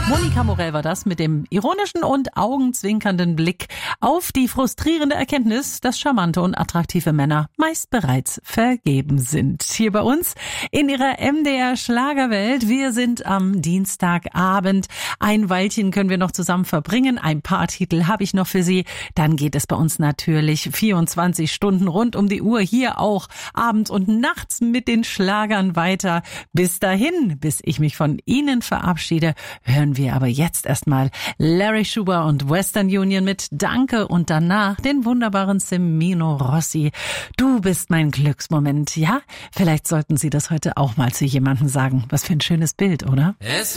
Monika Morell war das mit dem ironischen und augenzwinkernden Blick auf die frustrierende Erkenntnis, dass charmante und attraktive Männer meist bereits vergeben sind. Hier bei uns in ihrer MDR-Schlagerwelt. Wir sind am Dienstagabend. Ein Weilchen können wir noch zusammen verbringen. Ein paar Titel habe ich noch für Sie. Dann geht es bei uns natürlich 24 Stunden rund um die Uhr. Hier auch abends und nachts mit den Schlagern weiter. Bis dahin, bis ich mich von Ihnen verabschiede, hören wir aber jetzt erstmal Larry Schuber und Western Union mit Danke und danach den wunderbaren Semino Rossi. Du bist mein Glücksmoment, ja? Vielleicht sollten Sie das heute auch mal zu jemandem sagen. Was für ein schönes Bild, oder?